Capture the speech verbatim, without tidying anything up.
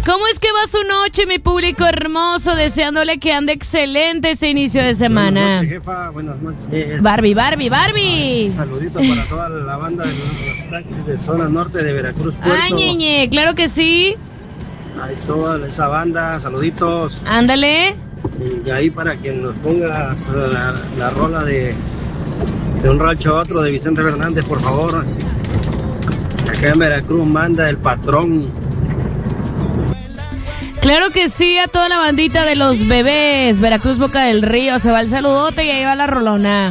¿Cómo es que va su noche, mi público hermoso? Deseándole que ande excelente este inicio de semana. Buenas noches, jefa. Buenas noches. Barbie, Barbie, Barbie. Un saludito para toda la banda de los taxis de zona norte de Veracruz, Puerto. Ay, ñeñe, claro que sí. Ahí toda esa banda, saluditos. Ándale. Y ahí para que nos pongas la, la rola de, de un rancho a otro de Vicente Fernández, por favor. Acá en Veracruz manda el patrón. Claro que sí, a toda la bandita de los bebés. Veracruz, Boca del Río. Se va el saludote y ahí va la rolona.